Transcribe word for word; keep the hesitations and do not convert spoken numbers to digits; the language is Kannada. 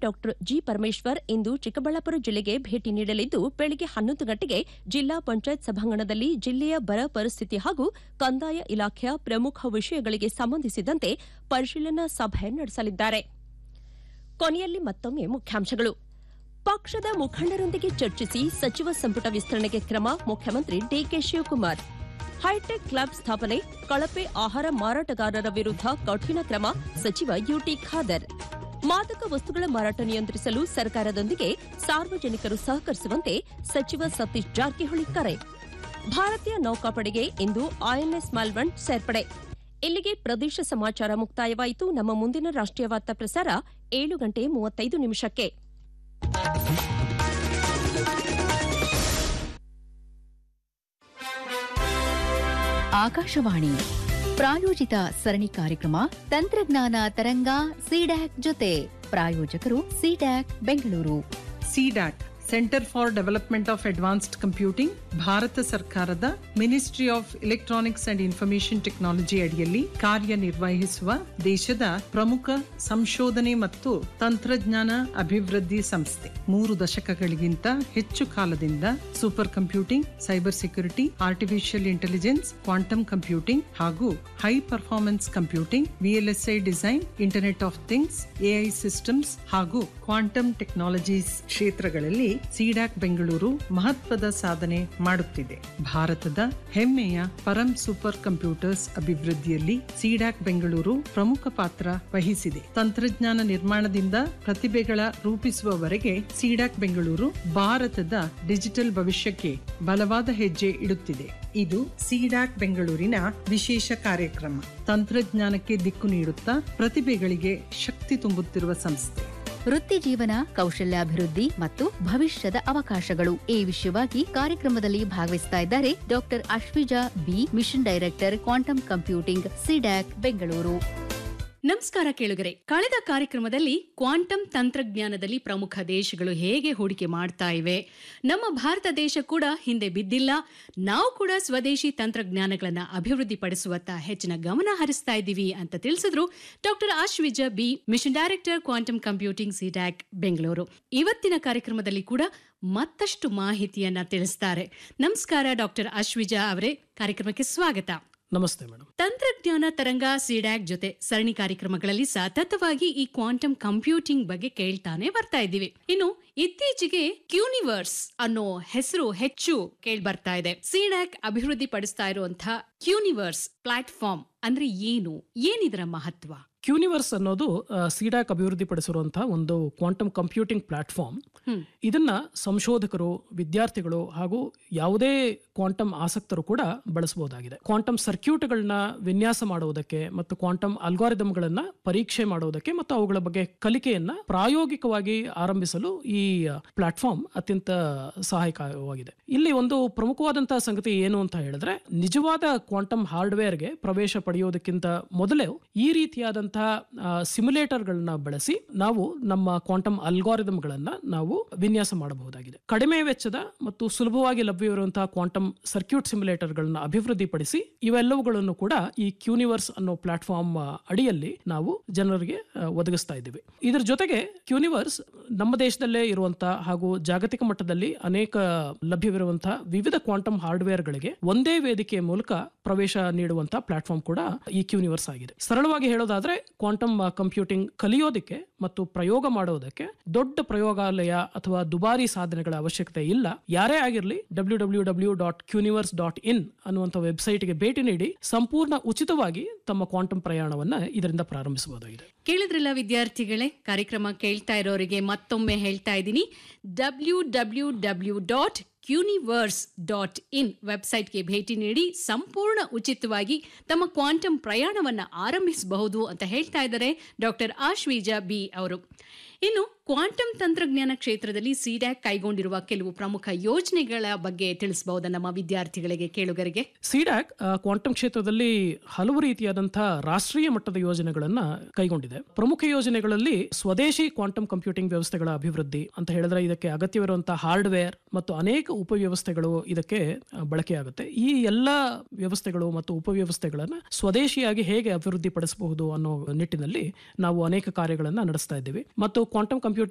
ಡಾಕ್ಟರ್ ಜಿ ಪರಮೇಶ್ವರ್ ಇಂದು ಚಿಕ್ಕಬಳ್ಳಾಪುರ ಜಿಲ್ಲೆಗೆ ಭೇಟಿ ನೀಡಲಿದ್ದು ಬೆಳಗ್ಗೆ ಹನ್ನೊಂದು ಗಂಟೆಗೆ ಜಿಲ್ಲಾ ಪಂಚಾಯತ್ ಸಭಾಂಗಣದಲ್ಲಿ ಜಿಲ್ಲೆಯ ಬರ ಪರಿಸ್ಥಿತಿ ಹಾಗೂ ಕಂದಾಯ ಇಲಾಖೆಯ ಪ್ರಮುಖ ವಿಷಯಗಳಿಗೆ ಸಂಬಂಧಿಸಿದಂತೆ ಪರಿಶೀಲನಾ ಸಭೆ ನಡೆಸಲಿದ್ದಾರೆ. ಕೊನೆಯಲ್ಲಿ ಮತ್ತೊಮ್ಮೆ ಮುಖ್ಯಾಂಶಗಳು. ಪಕ್ಷದ ಮುಖಂಡರೊಂದಿಗೆ ಚರ್ಚಿಸಿ ಸಚಿವ ಸಂಪುಟ ವಿಸ್ತರಣೆಗೆ ಕ್ರಮ ಮುಖ್ಯಮಂತ್ರಿ ಡಿಕೆ ಶಿವಕುಮಾರ್. ಹೈಟೆಕ್ ಲ್ಯಾಬ್ ಸ್ಥಾಪನೆ, ಕಳಪೆ ಆಹಾರ ಮಾರಾಟಗಾರರ ವಿರುದ್ಧ ಕಠಿಣ ಕ್ರಮ ಸಚಿವ ಯುಟಿ ಖಾದರ್. ಮಾದಕ ವಸ್ತುಗಳ ಮಾರಾಟ ನಿಯಂತ್ರಿಸಲು ಸರ್ಕಾರದೊಂದಿಗೆ ಸಾರ್ವಜನಿಕರು ಸಹಕರಿಸುವಂತೆ ಸಚಿವ ಸತೀಶ್ ಜಾರಕಿಹೊಳಿ ಕರೆ. ಭಾರತೀಯ ನೌಕಾಪಡೆಗೆ ಇಂದು ಐಎನ್ಎಸ್ ಮಾಲ್ವಂಡ್ ಸೇರ್ಪಡೆ. ಇಲ್ಲಿಗೆ ಪ್ರದೇಶ ಸಮಾಚಾರ ಮುಕ್ತಾಯವಾಯಿತು. ನಮ್ಮ ಮುಂದಿನ ರಾಷ್ಟ್ರೀಯ ವಾರ್ತಾ ಪ್ರಸಾರ ಏಳು ಗಂಟೆ ಮೂವತ್ತೈದು ನಿಮಿಷಕ್ಕೆ. ಆಕಾಶವಾಣಿ ಪ್ರಾಯೋಜಿತ ಸರಣಿ ಕಾರ್ಯಕ್ರಮ ತಂತ್ರಜ್ಞಾನ ತರಂಗ ಸಿಡ್ಯಾಕ್ ಜೊತೆ. ಪ್ರಾಯೋಜಕರು CDAC Bengaluru. CDAC centre for development of advanced computing Bharat ಸರ್ಕಾರದ ministry of electronics and information technology ಅಡಿಯಲ್ಲಿ ಕಾರ್ಯನಿರ್ವಹಿಸುವ ದೇಶದ ಪ್ರಮುಖ ಸಂಶೋಧನೆ ಮತ್ತು ತಂತ್ರಜ್ಞಾನ ಅಭಿವೃದ್ಧಿ ಸಂಸ್ಥೆ. ಮೂರು ದಶಕಗಳಿಗಿಂತ ಹೆಚ್ಚು ಕಾಲದಿಂದ super computing, cyber security, artificial intelligence, quantum computing ಹಾಗೂ high performance computing, VLSI design, internet of things, AI systems ಹಾಗೂ ಕ್ವಾಂಟಮ್ ಟೆಕ್ನಾಲಜೀಸ್ ಕ್ಷೇತ್ರಗಳಲ್ಲಿ ಸಿಡ್ಯಾಕ್ ಬೆಂಗಳೂರು ಮಹತ್ವದ ಸಾಧನೆ ಮಾಡುತ್ತಿದೆ. ಭಾರತದ ಹೆಮ್ಮೆಯ ಪರಂ ಸೂಪರ್ ಕಂಪ್ಯೂಟರ್ಸ್ ಅಭಿವೃದ್ಧಿಯಲ್ಲಿ ಸಿಡ್ಯಾಕ್ ಬೆಂಗಳೂರು ಪ್ರಮುಖ ಪಾತ್ರ ವಹಿಸಿದೆ. ತಂತ್ರಜ್ಞಾನ ನಿರ್ಮಾಣದಿಂದ ಪ್ರತಿಭೆಗಳ ರೂಪಿಸುವವರೆಗೆ ಸಿಡ್ಯಾಕ್ ಬೆಂಗಳೂರು ಭಾರತದ ಡಿಜಿಟಲ್ ಭವಿಷ್ಯಕ್ಕೆ ಬಲವಾದ ಹೆಜ್ಜೆ ಇಡುತ್ತಿದೆ. ಇದು ಸಿಡ್ಯಾಕ್ ಬೆಂಗಳೂರಿನ ವಿಶೇಷ ಕಾರ್ಯಕ್ರಮ. ತಂತ್ರಜ್ಞಾನಕ್ಕೆ ದಿಕ್ಕು ನೀಡುತ್ತಾ ಪ್ರತಿಭೆಗಳಿಗೆ ಶಕ್ತಿ ತುಂಬುತ್ತಿರುವ ಸಂಸ್ಥೆ. ವೃತ್ತಿ ಜೀವನ, ಕೌಶಲ್ಯಾಭಿವೃದ್ಧಿ ಮತ್ತು ಭವಿಷ್ಯದ ಅವಕಾಶಗಳು ಈ ವಿಷಯವಾಗಿ ಕಾರ್ಯಕ್ರಮದಲ್ಲಿ ಭಾಗವಹಿಸ್ತಾ ಇದ್ದಾರೆ doctor Ashwija B, mission director, quantum computing, CDAC Bengaluru. ನಮಸ್ಕಾರ ಕೇಳುಗರೆ. ಕಳೆದ ಕಾರ್ಯಕ್ರಮದಲ್ಲಿ ಕ್ವಾಂಟಮ್ ತಂತ್ರಜ್ಞಾನದಲ್ಲಿ ಪ್ರಮುಖ ದೇಶಗಳು ಹೇಗೆ ಹೂಡಿಕೆ ಮಾಡ್ತಾ ಇವೆ, ನಮ್ಮ ಭಾರತ ದೇಶ ಕೂಡ ಹಿಂದೆ ಬಿದ್ದಿಲ್ಲ, ನಾವು ಕೂಡ ಸ್ವದೇಶಿ ತಂತ್ರಜ್ಞಾನಗಳನ್ನ ಅಭಿವೃದ್ಧಿಪಡಿಸುವತ್ತ ಹೆಚ್ಚಿನ ಗಮನ ಹರಿಸ್ತಾ ಇದ್ದೀವಿ ಅಂತ ತಿಳಿಸಿದ್ರು doctor Ashwija B, mission director, quantum computing, CDAC Bengaluru. ಇವತ್ತಿನ ಕಾರ್ಯಕ್ರಮದಲ್ಲಿ ಕೂಡ ಮತ್ತಷ್ಟು ಮಾಹಿತಿಯನ್ನ ತಿಳಿಸ್ತಾರೆ. ನಮಸ್ಕಾರ ಡಾಕ್ಟರ್ ಅಶ್ವಿಜಾ ಅವರೇ, ಕಾರ್ಯಕ್ರಮಕ್ಕೆ ಸ್ವಾಗತ. ನಮಸ್ತೆ ಮೇಡಮ್. ತಂತ್ರಜ್ಞಾನ ತರಂಗ ಸಿಡ್ಯಾಕ್ ಜೊತೆ ಸರಣಿ ಕಾರ್ಯಕ್ರಮಗಳಲ್ಲಿ ಸತತವಾಗಿ ಈ ಕ್ವಾಂಟಮ್ ಕಂಪ್ಯೂಟಿಂಗ್ ಬಗ್ಗೆ ಕೇಳ್ತಾನೆ ಬರ್ತಾ ಇದ್ದೀವಿ. ಇನ್ನು ಇತ್ತೀಚೆಗೆ ಕ್ಯೂನಿವರ್ಸ್ ಅನ್ನೋ ಹೆಸರು ಹೆಚ್ಚು ಕೇಳಿ ಬರ್ತಾ ಇದೆ. ಸಿಡ್ಯಾಕ್ ಅಭಿವೃದ್ಧಿ ಪಡಿಸ್ತಾ ಇರುವಂತಹ ಕ್ಯೂನಿವರ್ಸ್ ಪ್ಲಾಟ್ಫಾರ್ಮ್ ಅಂದ್ರೆ ಏನು, ಏನಿದರ ಮಹತ್ವ? ಕ್ಯೂನಿವರ್ಸ್ ಅನ್ನೋದು ಸಿಡ್ಯಾಕ್ ಅಭಿವೃದ್ಧಿ ಪಡಿಸಿರುವಂತಹ ಒಂದು ಕ್ವಾಂಟಮ್ ಕಂಪ್ಯೂಟಿಂಗ್ ಪ್ಲಾಟ್ಫಾರ್ಮ್. ಇದನ್ನ ಸಂಶೋಧಕರು, ವಿದ್ಯಾರ್ಥಿಗಳು ಹಾಗೂ ಯಾವುದೇ ಕ್ವಾಂಟಮ್ ಆಸಕ್ತರು ಕೂಡ ಬಳಸಬಹುದಾಗಿದೆ. ಕ್ವಾಂಟಮ್ ಸರ್ಕ್ಯೂಟ್ಗಳನ್ನ ವಿನ್ಯಾಸ ಮಾಡುವುದಕ್ಕೆ ಮತ್ತು ಕ್ವಾಂಟಮ್ ಅಲ್ಗಾರಿದಮ್ಗಳನ್ನ ಪರೀಕ್ಷೆ ಮಾಡುವುದಕ್ಕೆ ಮತ್ತು ಅವುಗಳ ಬಗ್ಗೆ ಕಲಿಕೆಯನ್ನ ಪ್ರಾಯೋಗಿಕವಾಗಿ ಆರಂಭಿಸಲು ಈ ಪ್ಲಾಟ್ಫಾರ್ಮ್ ಅತ್ಯಂತ ಸಹಾಯಕವಾಗಿದೆ. ಇಲ್ಲಿ ಒಂದು ಪ್ರಮುಖವಾದಂತಹ ಸಂಗತಿ ಏನು ಅಂತ ಹೇಳಿದ್ರೆ, ನಿಜವಾದ ಕ್ವಾಂಟಮ್ ಹಾರ್ಡ್ವೇರ್ಗೆ ಪ್ರವೇಶ ಪಡೆಯುವುದಕ್ಕಿಂತ ಮೊದಲೇ ಈ ರೀತಿಯಾದಂತಹ ಸಿಮ್ಯುಲೇಟರ್ಗಳನ್ನ ಬಳಸಿ ನಾವು ನಮ್ಮ ಕ್ವಾಂಟಮ್ ಅಲ್ಗಾರಿದಮ್ಗಳನ್ನ ನಾವು ವಿನ್ಯಾಸ ಮಾಡಬಹುದಾಗಿದೆ. ಕಡಿಮೆ ವೆಚ್ಚದ ಮತ್ತು ಸುಲಭವಾಗಿ ಲಭ್ಯವಿರುವಂತಹ ಕ್ವಾಂಟಮ್ ಸರ್ಕ್ಯೂಟ್ ಸಿಮ್ಯುಲೇಟರ್ಗಳನ್ನ ಅಭಿವೃದ್ಧಿಪಡಿಸಿ ಇವೆಲ್ಲವುಗಳನ್ನು ಕೂಡ ಈ ಕ್ಯೂನಿವರ್ಸ್ ಅನ್ನೋ ಪ್ಲಾಟ್ಫಾರ್ಮ್ ಅಡಿಯಲ್ಲಿ ನಾವು ಜನರಿಗೆ ಒದಗಿಸ್ತಾ ಇದ್ದೀವಿ. ಇದರ ಜೊತೆಗೆ ಕ್ಯೂನಿವರ್ಸ್ ನಮ್ಮ ದೇಶದಲ್ಲೇ ಇರುವಂತಹ ಹಾಗೂ ಜಾಗತಿಕ ಮಟ್ಟದಲ್ಲಿ ಅನೇಕ ಲಭ್ಯವಿರುವಂತಹ ವಿವಿಧ ಕ್ವಾಂಟಮ್ ಹಾರ್ಡ್ವೇರ್ಗಳಿಗೆ ಒಂದೇ ವೇದಿಕೆಯ ಮೂಲಕ ಪ್ರವೇಶ ನೀಡುವಂತಹ ಪ್ಲಾಟ್ಫಾರ್ಮ್ ಕೂಡ ಈ ಕ್ಯೂನಿವರ್ಸ್ ಆಗಿದೆ. ಸರಳವಾಗಿ ಹೇಳೋದಾದ್ರೆ, ಕ್ವಾಂಟಮ್ ಕಂಪ್ಯೂಟಿಂಗ್ ಕಲಿಯೋದಕ್ಕೆ ಮತ್ತು ಪ್ರಯೋಗ ಮಾಡೋದಕ್ಕೆ ದೊಡ್ಡ ಪ್ರಯೋಗಾಲಯ ಅಥವಾ ದುಬಾರಿ ಸಾಧನೆಗಳ ಅವಶ್ಯಕತೆ ಇಲ್ಲ. ಯಾರೇ ಆಗಿರಲಿ W W W dot ಕ್ಯೂನಿವರ್ಸ್ dot in ಅನ್ನುವಂಥ ವೆಬ್ಸೈಟ್ಗೆ ಭೇಟಿ ನೀಡಿ ಸಂಪೂರ್ಣ ಉಚಿತವಾಗಿ ತಮ್ಮ ಕ್ವಾಂಟಮ್ ಪ್ರಯಾಣವನ್ನ ಇದರಿಂದ ಪ್ರಾರಂಭಿಸಬಹುದಾಗಿದೆ. ಕೇಳಿದ್ರಲ್ಲ ವಿದ್ಯಾರ್ಥಿಗಳೇ, ಕಾರ್ಯಕ್ರಮ ಕೇಳ್ತಾ ಇರೋರಿಗೆ ಮತ್ತೊಮ್ಮೆ ಹೇಳ್ತಾ ಇದ್ದೀನಿ, W W W dot ಕ್ಯೂನಿವರ್ಸ್ dot in ವೆಬ್ಸೈಟ್ಗೆ ಭೇಟಿ ನೀಡಿ ಸಂಪೂರ್ಣ ಉಚಿತವಾಗಿ ತಮ್ಮ ಕ್ವಾಂಟಮ್ ಪ್ರಯಾಣವನ್ನು ಆರಂಭಿಸಬಹುದು ಅಂತ ಹೇಳ್ತಾ ಇದ್ದಾರೆ ಡಾಕ್ಟರ್ ಅಶ್ವಿಜಾ ಬಿ ಅವರು. ಇನ್ನು ಕ್ವಾಂಟಮ್ ತಂತ್ರಜ್ಞಾನ ಕ್ಷೇತ್ರದಲ್ಲಿ ಸಿಡ್ಯಾಕ್ ಕೈಗೊಂಡಿರುವ ಕೆಲವು ಪ್ರಮುಖ ಯೋಜನೆಗಳ ಬಗ್ಗೆ ತಿಳಿಸಬಹುದಾ ನಮ್ಮ ವಿದ್ಯಾರ್ಥಿಗಳಿಗೆ, ಕೇಳುಗರಿಗೆ? ಸಿಡ್ಯಾಕ್ ಕ್ವಾಂಟಮ್ ಕ್ಷೇತ್ರದಲ್ಲಿ ಹಲವು ರೀತಿಯಾದಂತಹ ರಾಷ್ಟ್ರೀಯ ಮಟ್ಟದ ಯೋಜನೆಗಳನ್ನ ಕೈಗೊಂಡಿದೆ. ಪ್ರಮುಖ ಯೋಜನೆಗಳಲ್ಲಿ ಸ್ವದೇಶಿ ಕ್ವಾಂಟಮ್ ಕಂಪ್ಯೂಟಿಂಗ್ ವ್ಯವಸ್ಥೆಗಳ ಅಭಿವೃದ್ಧಿ ಅಂತ ಹೇಳಿದ್ರೆ, ಇದಕ್ಕೆ ಅಗತ್ಯವಿರುವಂತಹ ಹಾರ್ಡ್ವೇರ್ ಮತ್ತು ಅನೇಕ ಉಪವ್ಯವಸ್ಥೆಗಳು ಇದಕ್ಕೆ ಬಳಕೆಯಾಗುತ್ತೆ. ಈ ಎಲ್ಲ ವ್ಯವಸ್ಥೆಗಳು ಮತ್ತು ಉಪವ್ಯವಸ್ಥೆಗಳನ್ನ ಸ್ವದೇಶಿಯಾಗಿ ಹೇಗೆ ಅಭಿವೃದ್ಧಿ ಪಡಿಸಬಹುದು ಅನ್ನೋ ನಿಟ್ಟಿನಲ್ಲಿ ನಾವು ಅನೇಕ ಕಾರ್ಯಗಳನ್ನ ನಡೆಸ್ತಾ ಇದ್ದೀವಿ. ಮತ್ತು ಕ್ವಾಂಟಮ್ ಕಂಪ್ಯೂಟಿಂಗ್